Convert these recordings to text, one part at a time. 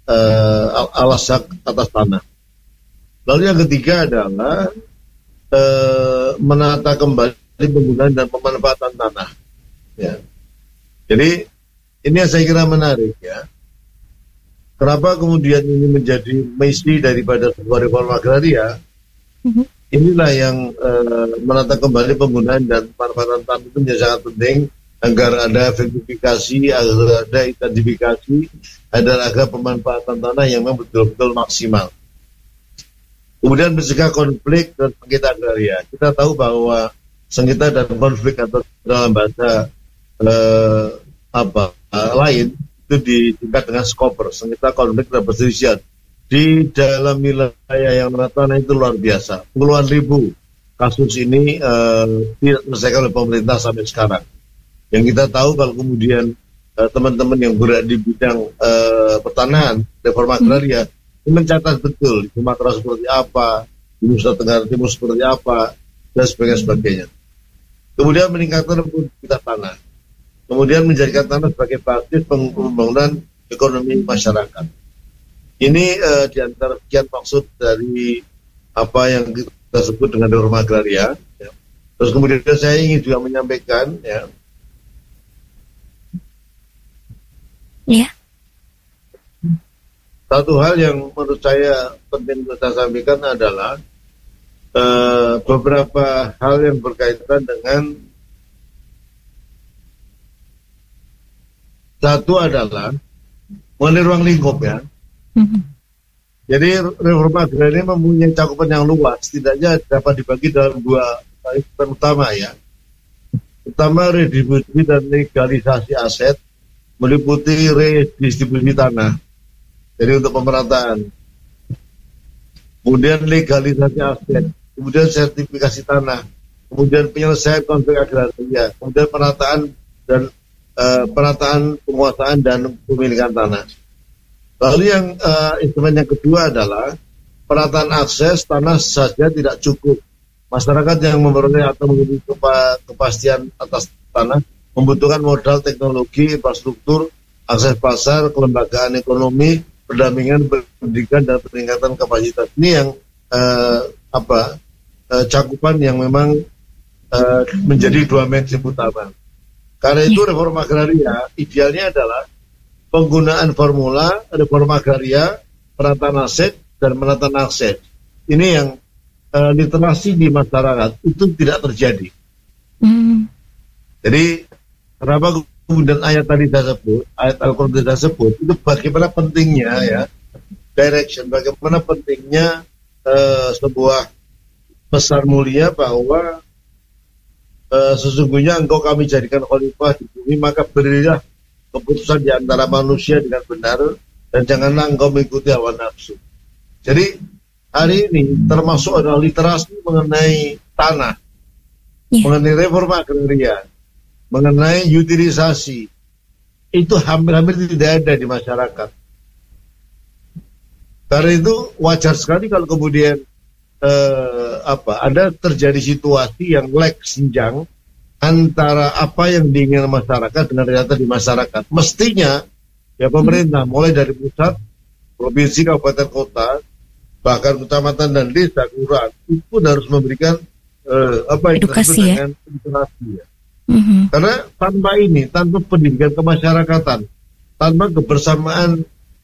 alas hak atas tanah. Lalu yang ketiga adalah menata kembali penggunaan dan pemanfaatan tanah. Ya. Jadi ini yang saya kira menarik ya. Kenapa kemudian ini menjadi misi daripada sebuah reforma agraria? Inilah yang menata kembali penggunaan dan pemanfaatan tanah itu menjadi sangat penting agar ada verifikasi, agar ada identifikasi, agar pemanfaatan tanah yang memang betul-betul maksimal. Kemudian mencegah konflik dan sengketa agraria. Kita tahu bahwa sengketa dan konflik atau dalam bahasa lain itu disingkat dengan skoper, sengketa konflik dan perselisihan. Di dalam wilayah yang tanah itu luar biasa. Puluhan ribu kasus ini tidak diselesaikan oleh pemerintah sampai sekarang. Yang kita tahu kalau kemudian teman-teman yang berada di bidang pertanahan, reforma agraria, mencatat betul di Sumatera seperti apa, di Nusa Tenggara Timur seperti apa, dan sebagainya. Kemudian meningkatkan produktivitas tanah. Kemudian menjadikan tanah sebagai basis pembangunan ekonomi masyarakat. Ini di antara sekian maksud dari apa yang kita sebut dengan reforma agraria. Ya. Terus kemudian saya ingin juga menyampaikan, ya. Satu hal yang menurut saya penting untuk saya sampaikan adalah beberapa hal yang berkaitan dengan, satu adalah mengenai ruang lingkup ya. Jadi reforma agraria mempunyai cakupan yang luas, setidaknya dapat dibagi dalam dua segmen utama ya. Pertama, redistribusi dan legalisasi aset, meliputi redistribusi tanah. Jadi untuk pemerataan. Kemudian legalisasi aset, kemudian sertifikasi tanah, kemudian penyelesaian konflik agraria, kemudian penataan penguasaan dan pemilikan tanah. Lalu yang instrumen yang kedua adalah penataan akses tanah saja tidak cukup. Masyarakat yang memperoleh atau memiliki kepastian atas tanah membutuhkan modal teknologi, infrastruktur, akses pasar, kelembagaan ekonomi, pendampingan pendidikan dan peningkatan kapasitas. Ini yang cakupan yang memang menjadi dua mainstream utama. Karena itu reforma agraria idealnya adalah penggunaan formula reforma agraria, penataan aset dan penataan akses. Ini yang literasi di masyarakat itu tidak terjadi. Jadi kenapa kemudian ayat tadi saya sebut, ayat Al-Quran saya sebut, itu bagaimana pentingnya ya, direction, bagaimana pentingnya sebuah pesan mulia bahwa sesungguhnya engkau kami jadikan khalifah di bumi, maka berilah keputusan di antara manusia dengan benar, dan janganlah engkau mengikuti hawa nafsu. Jadi hari ini termasuk adalah literasi mengenai tanah, mengenai reforma agraria, mengenai utilisasi, itu hampir-hampir tidak ada di masyarakat. Karena itu wajar sekali kalau kemudian ada terjadi situasi yang lag senjang antara apa yang diinginkan masyarakat dengan realita di masyarakat. Mestinya ya pemerintah mulai dari pusat, provinsi, kabupaten, kota, bahkan kecamatan dan desa, kelurahan itu harus memberikan edukasi ya. Dengan edukasi ya. Karena tanpa ini, tanpa pendidikan kemasyarakatan, tanpa kebersamaan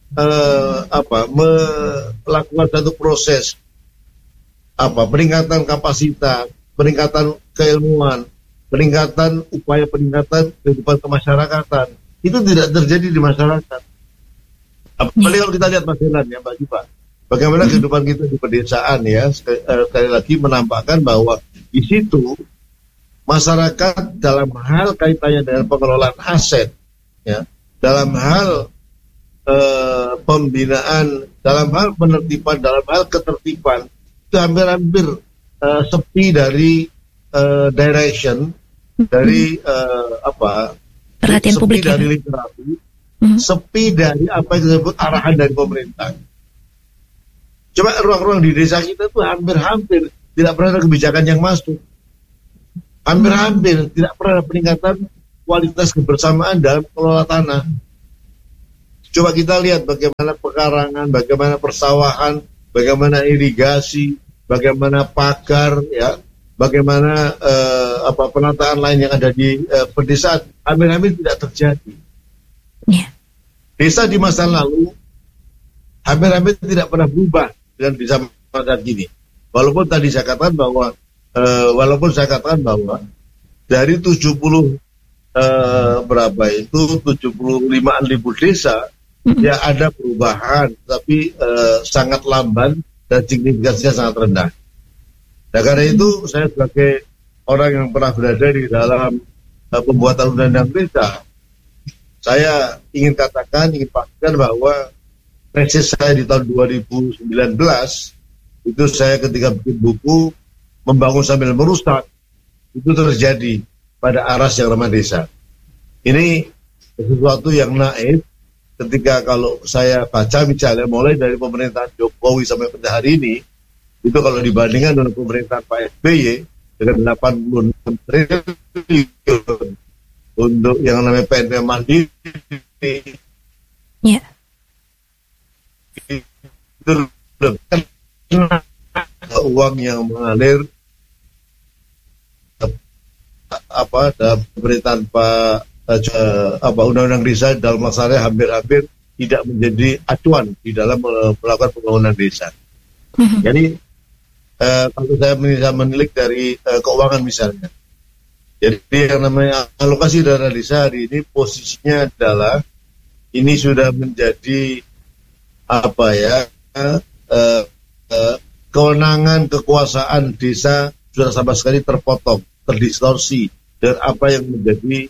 melakukan satu proses peningkatan kapasitas, peningkatan keilmuan, peningkatan upaya peningkatan kehidupan kemasyarakatan, itu tidak terjadi di masyarakat. Apalagi kalau kita lihat Mas Helan ya Mbak Jipa, bagaimana kehidupan kita di pedesaan ya, sekali lagi menampakkan bahwa di situ masyarakat dalam hal kaitannya dengan pengelolaan aset, ya, dalam hal pembinaan, dalam hal penertiban, dalam hal ketertiban, itu hampir-hampir sepi dari direction, dari perhatian sepi publik dari ya? literasi, sepi dari apa yang disebut arahan dari pemerintah. Coba ruang-ruang di desa kita itu hampir-hampir tidak pernah ada kebijakan yang masuk. Hampir-hampir tidak pernah ada peningkatan kualitas kebersamaan dalam pengelola tanah. Coba kita lihat bagaimana pekarangan, bagaimana persawahan, bagaimana irigasi, bagaimana pagar, ya, bagaimana penataan lain yang ada di pedesaan. Hampir-hampir tidak terjadi. Yeah. Desa di masa lalu hampir-hampir tidak pernah berubah dengan desa pada kini. Walaupun tadi saya katakan bahwa dari 70 berapa itu 75.000 desa ya ada perubahan, tapi sangat lamban dan signifikansinya sangat rendah. Nah, karena itu saya sebagai orang yang pernah berada di dalam pembuatan undang-undang desa, saya ingin pastikan bahwa tesis saya di tahun 2019 itu saya ketika bikin buku Membangun Sambil Merusak itu terjadi pada aras yang ramah desa. Ini sesuatu yang naif ketika kalau saya baca misalnya mulai dari pemerintahan Jokowi sampai pada hari ini, itu kalau dibandingkan dengan pemerintahan Pak SBY dengan 86 triliun untuk yang namanya PNP Mandiri, yeah, itu uang yang mengalir dalam pemerintahan undang-undang desa dalam masanya hampir-hampir tidak menjadi acuan di dalam melakukan pembangunan desa. Jadi kalau saya bisa menilik dari keuangan misalnya, jadi yang namanya alokasi dana desa hari ini posisinya adalah ini sudah menjadi kewenangan kekuasaan desa sudah sama sekali terpotong, terdistorsi dan apa yang menjadi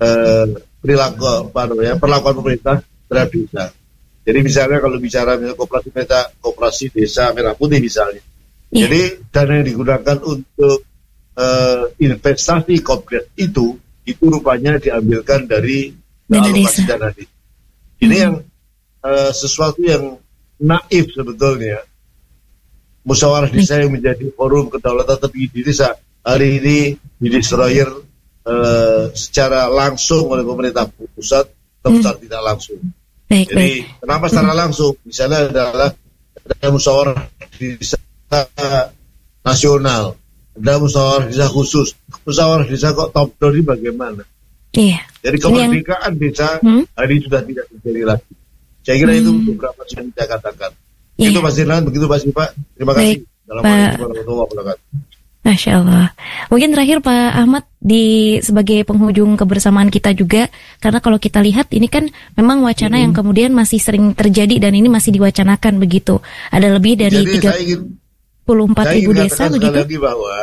perlakuan pemerintah terhadap desa. Jadi misalnya kalau bicara koperasi desa Merah Putih misalnya, jadi dana yang digunakan untuk investasi kompleks itu rupanya diambilkan dari alokasi dana desa. Ini yang sesuatu yang naif sebetulnya. Musyawarah desa yang menjadi forum kedaulatan tertinggi di desa hari ini didestroyer secara langsung oleh pemerintah pusat atau tidak langsung. Jadi kenapa secara langsung? Misalnya adalah ada musyawarah desa nasional, ada musyawarah desa khusus. Musyawarah desa kok top down ini bagaimana? Iya. Jadi kemerdekaan desa hari ini sudah tidak terjadi lagi. Saya kira itu beberapa yang saya katakan. Itu Mas Irlan, begitu Pak Sipa. Terima kasih. Assalamualaikum warahmatullahi wabarakatuh. Masya Allah. Mungkin terakhir Pak Ahmad sebagai penghujung kebersamaan kita juga, karena kalau kita lihat ini kan memang wacana yang kemudian masih sering terjadi dan ini masih diwacanakan begitu. Ada lebih dari 34.000 desa begitu. Lagi bahwa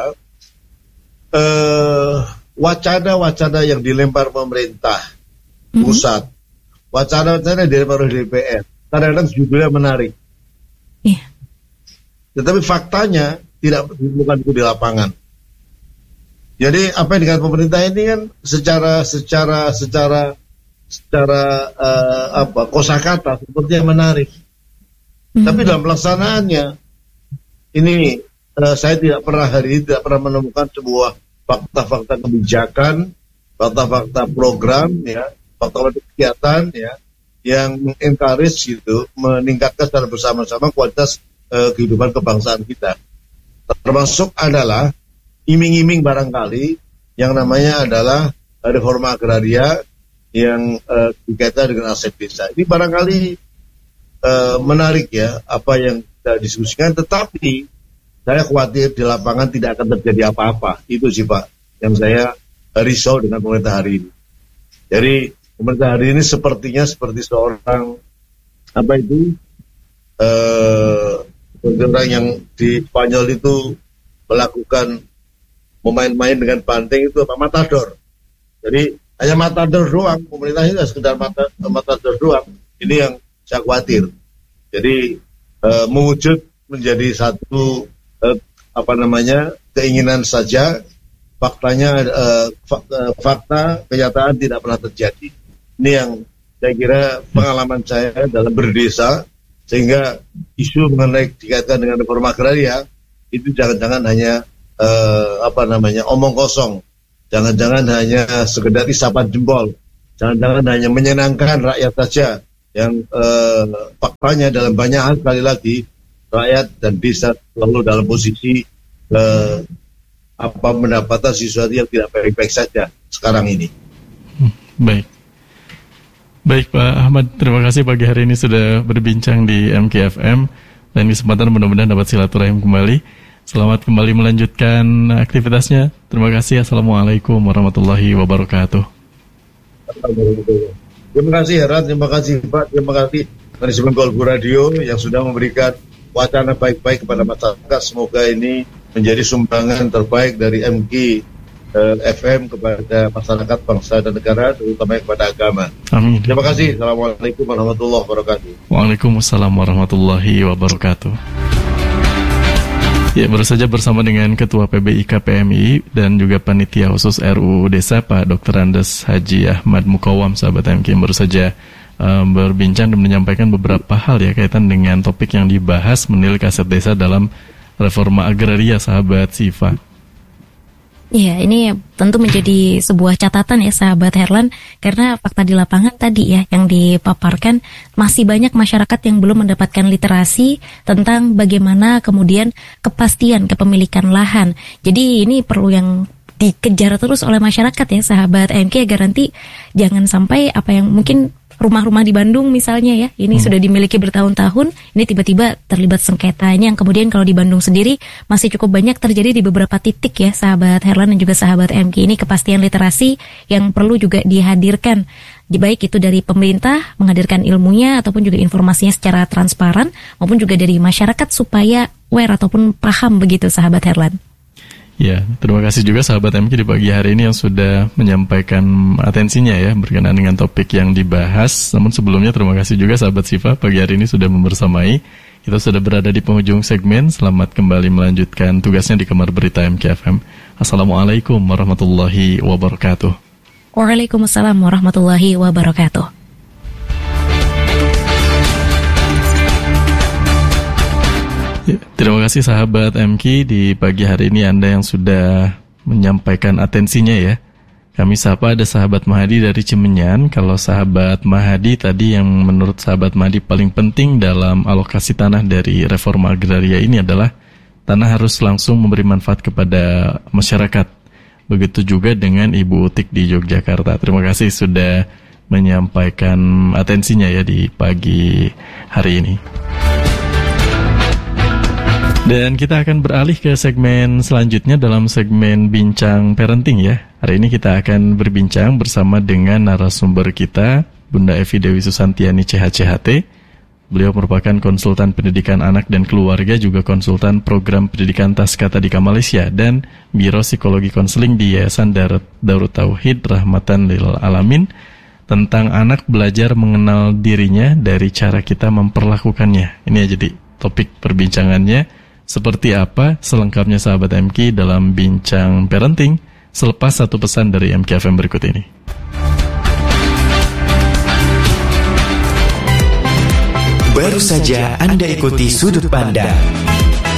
wacana-wacana yang dilempar pemerintah pusat, wacana-wacana yang dilempar oleh DPR, kadang-kadang judulnya menarik. Iya. Tetapi faktanya tidak ditemukan itu di lapangan. Jadi apa yang dikatakan pemerintah ini kan secara kosakata seperti yang menarik. Tapi dalam pelaksanaannya ini saya tidak pernah menemukan sebuah fakta-fakta kebijakan, fakta-fakta program, ya, fakta-fakta kegiatan, ya, yang encourage gitu, meningkatkan secara bersama-sama kualitas kehidupan kebangsaan kita. Termasuk adalah iming-iming barangkali yang namanya adalah reforma agraria yang dikaitkan dengan aset desa. Ini barangkali menarik ya apa yang kita diskusikan, tetapi saya khawatir di lapangan tidak akan terjadi apa-apa. Itu sih Pak yang saya risau dengan pemerintah hari ini. Jadi pemerintah hari ini sepertinya seperti seorang orang yang di Spanyol itu melakukan memain-main dengan banteng itu matador. Jadi hanya matador doang, pemerintah ini sekedar matador doang. Ini yang saya khawatir. Jadi mewujud menjadi satu keinginan saja, faktanya fakta kenyataan tidak pernah terjadi. Ini yang saya kira pengalaman saya dalam berdesa, sehingga isu mengenai dikaitkan dengan reforma agraria itu jangan-jangan hanya omong kosong, jangan-jangan hanya sekedar isapan jempol, jangan-jangan hanya menyenangkan rakyat saja, yang faktanya dalam banyak hal sekali lagi rakyat dan desa selalu dalam posisi mendapatkan sesuatu yang tidak baik-baik saja sekarang ini. Baik Pak Ahmad, terima kasih pagi hari ini sudah berbincang di MKFM dan kesempatan mudah-mudahan dapat silaturahim kembali. Selamat kembali melanjutkan aktivitasnya. Terima kasih. Assalamualaikum warahmatullahi wabarakatuh. Terima kasih Heran, terima kasih Pak, terima kasih manajemen Kolbu Radio yang sudah memberikan wacana baik-baik kepada masyarakat. Semoga ini menjadi sumbangan terbaik dari MK FM kepada masyarakat, bangsa dan negara, terutama kepada agama. Amin. Terima kasih. Assalamualaikum warahmatullahi wabarakatuh. Waalaikumsalam warahmatullahi wabarakatuh. Ya, baru saja bersama dengan Ketua PBI KPMI dan juga Panitia Khusus RUU Desa Pak Dr. Andes Haji Ahmad Mukawam, sahabat MK, baru saja berbincang dan menyampaikan beberapa hal ya kaitan dengan topik yang dibahas menilik aset desa dalam reforma agraria, sahabat Siva. Iya, ini tentu menjadi sebuah catatan ya sahabat Herlan, karena fakta di lapangan tadi ya yang dipaparkan, masih banyak masyarakat yang belum mendapatkan literasi tentang bagaimana kemudian kepastian kepemilikan lahan. Jadi ini perlu yang dikejar terus oleh masyarakat ya sahabat MK, agar nanti jangan sampai apa yang mungkin rumah-rumah di Bandung misalnya ya, ini sudah dimiliki bertahun-tahun, ini tiba-tiba terlibat sengketanya yang kemudian kalau di Bandung sendiri masih cukup banyak terjadi di beberapa titik ya sahabat Herlan dan juga sahabat MK. Ini kepastian literasi yang perlu juga dihadirkan, baik itu dari pemerintah menghadirkan ilmunya ataupun juga informasinya secara transparan, maupun juga dari masyarakat supaya aware ataupun paham begitu sahabat Herlan. Ya, terima kasih juga sahabat MK di pagi hari ini yang sudah menyampaikan atensinya ya berkenaan dengan topik yang dibahas. Namun sebelumnya terima kasih juga sahabat Siva pagi hari ini sudah membersamai. Kita sudah berada di penghujung segmen. Selamat kembali melanjutkan tugasnya di Kamar Berita MKFM. Assalamualaikum warahmatullahi wabarakatuh. Waalaikumsalam warahmatullahi wabarakatuh. Terima kasih sahabat MK di pagi hari ini Anda yang sudah menyampaikan atensinya ya. Kami sapa ada sahabat Mahadi dari Cimenyan. Kalau sahabat Mahadi tadi yang menurut sahabat Mahadi paling penting dalam alokasi tanah dari reforma agraria ini adalah tanah harus langsung memberi manfaat kepada masyarakat. Begitu juga dengan Ibu Utik di Yogyakarta. Terima kasih sudah menyampaikan atensinya ya di pagi hari ini. Dan kita akan beralih ke segmen selanjutnya dalam segmen Bincang Parenting ya. Hari ini kita akan berbincang bersama dengan narasumber kita, Bunda Evi Dewi Susantiani CHCHT. Beliau merupakan konsultan pendidikan anak dan keluarga, juga konsultan program pendidikan Taska Tadika Malaysia dan Biro Psikologi Konseling di Yayasan Darut Tauhid Rahmatan Lil Alamin, tentang anak belajar mengenal dirinya dari cara kita memperlakukannya. Ini aja jadi topik perbincangannya. Seperti apa selengkapnya sahabat MK dalam Bincang Parenting selepas satu pesan dari MKFM berikut ini. Baru saja Anda ikuti Sudut Pandang